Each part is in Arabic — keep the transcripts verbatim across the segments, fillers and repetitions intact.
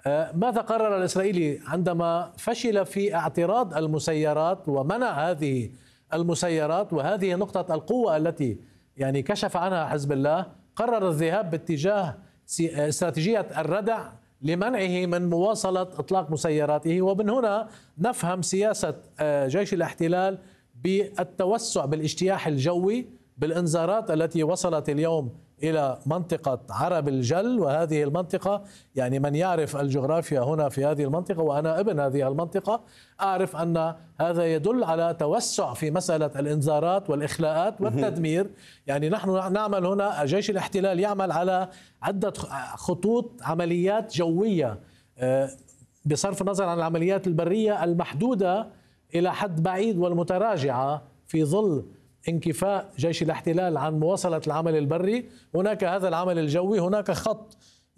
ماذا قرر الإسرائيلي عندما فشل في اعتراض المسيرات ومنع هذه المسيرات؟ وهذه نقطة القوة التي يعني كشف عنها حزب الله. قرر الذهاب باتجاه استراتيجية الردع لمنعه من مواصلة إطلاق مسيراته. ومن هنا نفهم سياسة جيش الاحتلال بالتوسع بالاجتياح الجوي بالإنذارات التي وصلت اليوم إلى منطقة عرب الجل. وهذه المنطقة يعني من يعرف الجغرافيا هنا في هذه المنطقة، وأنا ابن هذه المنطقة، أعرف أن هذا يدل على توسع في مسألة الإنذارات والإخلاءات والتدمير. يعني نحن نعمل هنا، جيش الاحتلال يعمل على عدة خطوط عمليات جوية بصرف النظر عن العمليات البرية المحدودة إلى حد بعيد والمتراجعة في ظل انكفاء جيش الاحتلال عن مواصلة العمل البري. هناك هذا العمل الجوي، هناك خط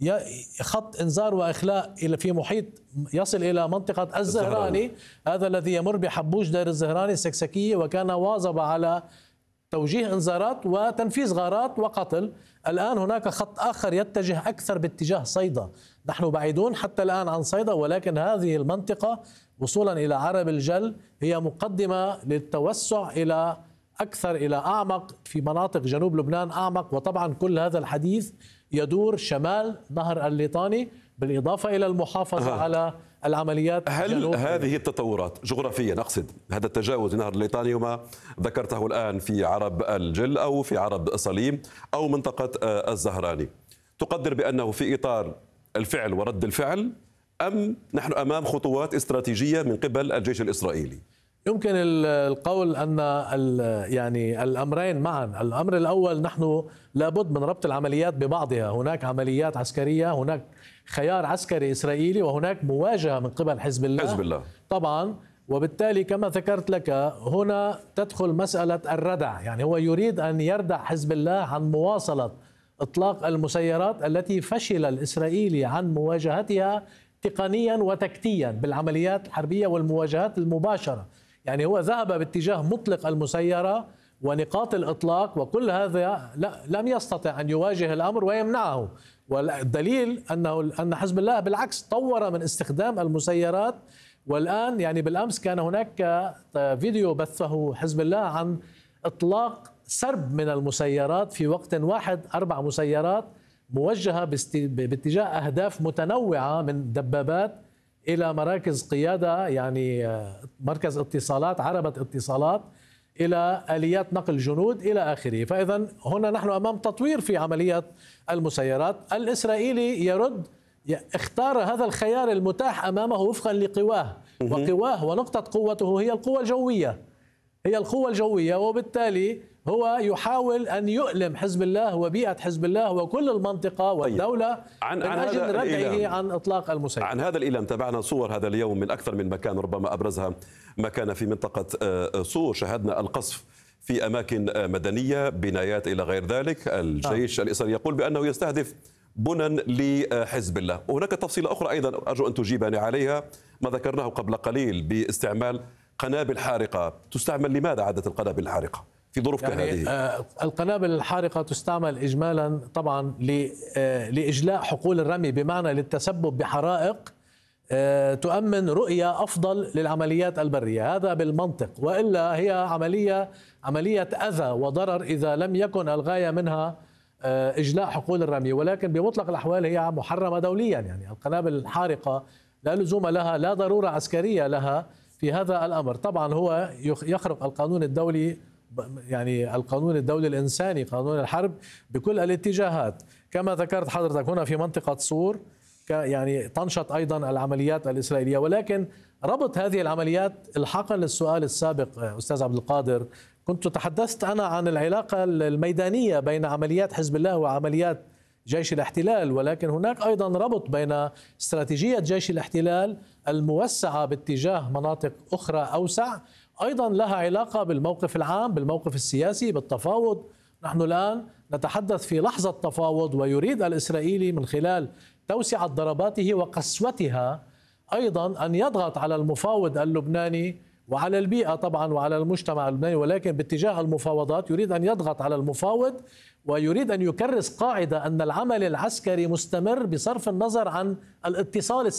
خط انذار واخلاء الى في محيط يصل الى منطقة الزهراني، هذا الذي يمر بحبوش دير الزهراني السكسكية، وكان واظب على توجيه انذارات وتنفيذ غارات وقتل. الآن هناك خط آخر يتجه أكثر باتجاه صيدا. نحن بعيدون حتى الآن عن صيدا، ولكن هذه المنطقة وصولا إلى عرب الجل هي مقدمة للتوسع إلى أكثر إلى أعمق في مناطق جنوب لبنان أعمق. وطبعا كل هذا الحديث يدور شمال نهر الليطاني بالإضافة إلى المحافظة أه. على العمليات. هل هذه التطورات جغرافيا، أقصد هذا التجاوز نهر الليطاني وما ذكرته الآن في عرب الجل أو في عرب صليم أو منطقة الزهراني، تقدر بأنه في إطار الفعل ورد الفعل، أم نحن أمام خطوات استراتيجية من قبل الجيش الإسرائيلي؟ يمكن القول أن يعني الأمرين معا. الأمر الأول، نحن لابد من ربط العمليات ببعضها. هناك عمليات عسكرية، هناك خيار عسكري إسرائيلي، وهناك مواجهة من قبل حزب الله حزب الله طبعا. وبالتالي كما ذكرت لك هنا تدخل مسألة الردع، يعني هو يريد أن يردع حزب الله عن مواصلة إطلاق المسيرات التي فشل الإسرائيلي عن مواجهتها تقنيا وتكتيا بالعمليات الحربية والمواجهات المباشرة. يعني هو ذهب باتجاه مطلق المسيرة ونقاط الإطلاق، وكل هذا لا لم يستطع أن يواجه الأمر ويمنعه. والدليل أنه أن حزب الله بالعكس طور من استخدام المسيرات. والآن يعني بالأمس كان هناك فيديو بثه حزب الله عن إطلاق سرب من المسيرات في وقت واحد، أربع مسيرات موجهة باتجاه أهداف متنوعة من دبابات إلى مراكز قيادة، يعني مركز اتصالات، عربة اتصالات، إلى آليات نقل جنود إلى آخره. فإذا هنا نحن أمام تطوير في عملية المسيرات. الإسرائيلي يرد، اختار هذا الخيار المتاح أمامه وفقا لقواه، وقواه ونقطة قوته هي القوة الجوية، هي القوة الجوية. وبالتالي هو يحاول أن يؤلم حزب الله وبيئة حزب الله وكل المنطقة والدولة عن من عن أجل ردعه عن إطلاق المسيرات. عن هذا الإيلام تابعنا صور هذا اليوم من أكثر من مكان، ربما أبرزها ما كان في منطقة صور. شاهدنا القصف في أماكن مدنية، بنايات إلى غير ذلك. الجيش الإسرائيلي يقول بأنه يستهدف بنى لحزب الله. وهناك تفصيلة أخرى أيضا أرجو أن تجيبني عليها، ما ذكرناه قبل قليل باستعمال قنابل حارقة. تستعمل لماذا عادة القنابل الحارقة في ظروف يعني كهذه؟ آه القنابل الحارقة تستعمل إجمالا طبعا آه لإجلاء حقول الرمي، بمعنى للتسبب بحرائق آه تؤمن رؤية أفضل للعمليات البرية. هذا بالمنطق، وإلا هي عملية عملية أذى وضرر إذا لم يكن الغاية منها آه إجلاء حقول الرمي. ولكن بمطلق الأحوال هي محرمة دوليا. يعني القنابل الحارقة لا لزوم لها، لا ضرورة عسكرية لها في هذا الأمر. طبعا هو يخرق القانون الدولي، يعني القانون الدولي الإنساني، قانون الحرب بكل الاتجاهات. كما ذكرت حضرتك هنا في منطقة صور يعني تنشط أيضا العمليات الإسرائيلية. ولكن ربط هذه العمليات، الحاقا للسؤال السابق أستاذ عبد القادر، كنت تحدثت أنا عن العلاقة الميدانية بين عمليات حزب الله وعمليات جيش الاحتلال، ولكن هناك أيضا ربط بين استراتيجية جيش الاحتلال الموسعة باتجاه مناطق أخرى أوسع، أيضا لها علاقة بالموقف العام، بالموقف السياسي، بالتفاوض. نحن الآن نتحدث في لحظة تفاوض، ويريد الإسرائيلي من خلال توسعة ضرباته وقسوتها أيضا أن يضغط على المفاوض اللبناني وعلى البيئة طبعا وعلى المجتمع اللبناني. ولكن باتجاه المفاوضات يريد أن يضغط على المفاوض، ويريد أن يكرس قاعدة أن العمل العسكري مستمر بصرف النظر عن الاتصال